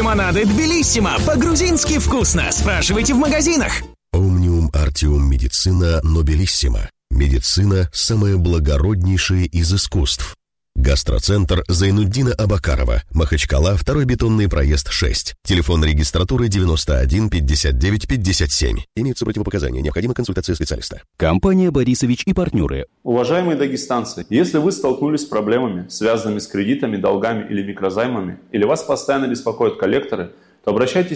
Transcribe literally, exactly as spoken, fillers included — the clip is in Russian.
Лимонады Тбилиссимо. По-грузински вкусно. Спрашивайте в магазинах. Omnium Artium Medicina Nobilissima. Медицина – самое благороднейшее из искусств. Гастроцентр Зайнуддина Абакарова. Махачкала, второй бетонный проезд шесть. Телефон регистратуры девяносто один пятьдесят девять пятьдесят семь. Имеются противопоказания. Необходима консультация специалиста. Компания «Борисович и партнеры». Уважаемые дагестанцы, если вы столкнулись с проблемами, связанными с кредитами, долгами или микрозаймами, или вас постоянно беспокоят коллекторы, то обращайтесь